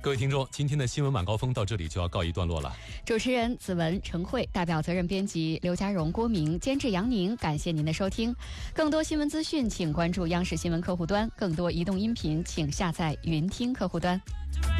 各位听众，今天的新闻晚高峰到这里就要告一段落了。 主持人子文、陈慧，代表责任编辑刘家荣、郭明，监制杨宁，感谢您的收听。更多新闻资讯，请关注央视新闻客户端；更多移动音频，请下载云听客户端。